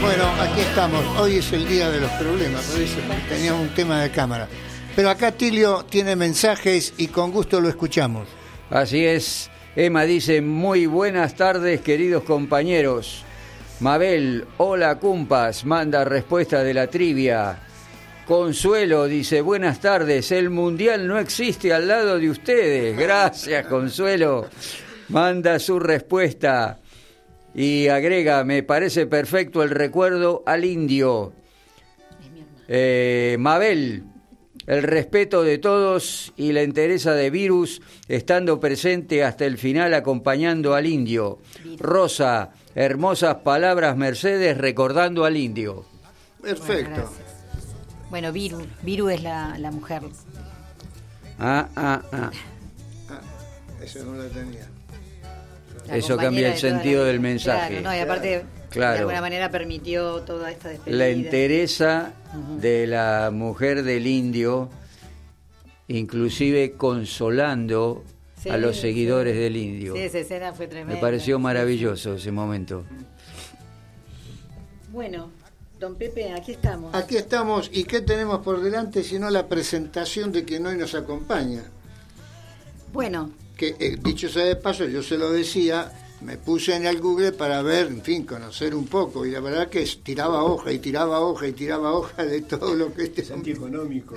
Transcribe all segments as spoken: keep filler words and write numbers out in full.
Bueno, aquí estamos. Hoy es el día de los problemas, por eso teníamos un tema de cámara. Pero acá Tilio tiene mensajes y con gusto lo escuchamos. Así es. Emma dice, muy buenas tardes, queridos compañeros. Mabel, hola cumpas, manda respuesta de la trivia. Consuelo dice, buenas tardes, el mundial no existe al lado de ustedes. Gracias, Consuelo. Manda su respuesta. Y agrega, me parece perfecto el recuerdo al indio. Eh, Mabel, el respeto de todos y la entereza de Virus, estando presente hasta el final acompañando al indio. Rosa, hermosas palabras Mercedes recordando al indio. Perfecto. Bueno, bueno Viru, Viru es la, la mujer. Ah, ah, ah. Ah, eso no lo tenía. La Eso cambia el de toda sentido la del vida. mensaje. Claro, no, y aparte, claro, de alguna manera permitió toda esta despedida. La entereza uh-huh. de la mujer del indio, inclusive consolando sí, a los seguidores sí. del indio. Sí, esa escena fue tremenda. Me pareció maravilloso ese momento. Bueno, don Pepe, aquí estamos. Aquí estamos, ¿y qué tenemos por delante sino la presentación de quien hoy nos acompaña? Bueno. Que eh, dicho sea de paso, yo se lo decía, me puse en el Google para ver, en fin, conocer un poco, y la verdad que tiraba hoja y tiraba hoja y tiraba hoja de todo lo que este es antieconómico.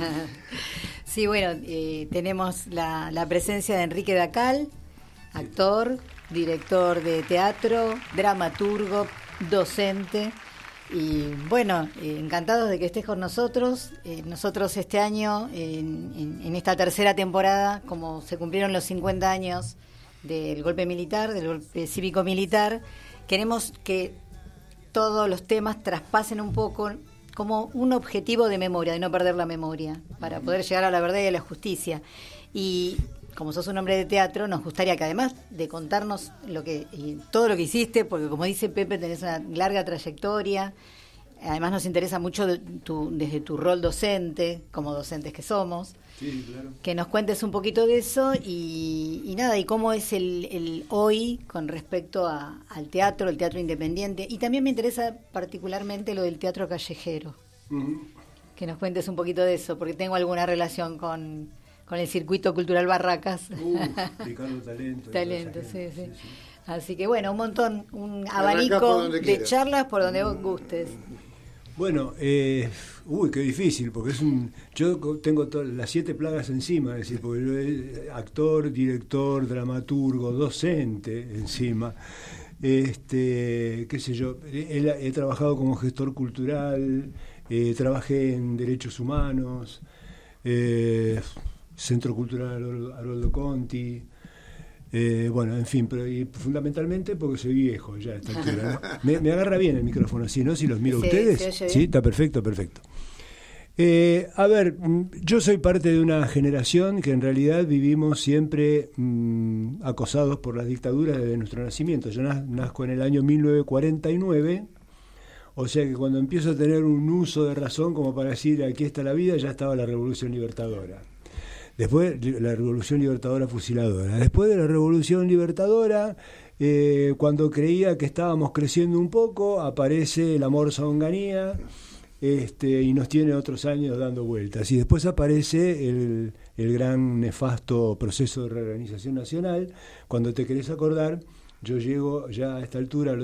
Sí, bueno, eh, tenemos la, la presencia de Enrique Dacal, actor, director de teatro, dramaturgo, docente. Y bueno, eh, encantados de que estés con nosotros. Eh, nosotros este año, en, en, en esta tercera temporada, como se cumplieron los cincuenta años del golpe militar, del golpe cívico-militar, queremos que todos los temas traspasen un poco como un objetivo de memoria, de no perder la memoria, para poder llegar a la verdad y a la justicia. Y como sos un hombre de teatro, nos gustaría que además de contarnos lo que y todo lo que hiciste, porque como dice Pepe, tenés una larga trayectoria, además nos interesa mucho de tu, desde tu rol docente, como docentes que somos, sí, claro, que nos cuentes un poquito de eso y, y nada, y cómo es el, el hoy con respecto a, al teatro, el teatro independiente, y también me interesa particularmente lo del teatro callejero, uh-huh. que nos cuentes un poquito de eso, porque tengo alguna relación con... con el circuito cultural Barracas. Uh, Ricardo Talento. Talento, sí, sí, sí, sí. Así que bueno, un montón, un Arrancá abanico de quieras. Charlas por donde vos gustes. Bueno, eh, uy, qué difícil, porque es un... Yo tengo to- las siete plagas encima, es decir, porque yo soy actor, director, dramaturgo, docente encima. Este, qué sé yo, he, he trabajado como gestor cultural, eh, trabajé en derechos humanos, eh, Centro Cultural Haroldo Conti, eh, bueno, en fin, pero y fundamentalmente porque soy viejo ya a esta altura, ¿no? me, me agarra bien el micrófono, ¿sí, no? Si los miro a sí, ustedes, sí, sí, está perfecto, perfecto. Eh, a ver, yo soy parte de una generación que en realidad vivimos siempre mmm, acosados por las dictaduras desde nuestro nacimiento. Yo nazco en el año mil novecientos cuarenta y nueve, o sea que cuando empiezo a tener un uso de razón como para decir aquí está la vida, ya estaba la Revolución Libertadora. Después la Revolución Libertadora fusiladora. Después de la Revolución Libertadora, eh, cuando creía que estábamos creciendo un poco, aparece la Morsa-Onganía, este, y nos tiene otros años dando vueltas. Y después aparece el, el gran nefasto proceso de reorganización nacional. Cuando te querés acordar, yo llego ya a esta altura, a los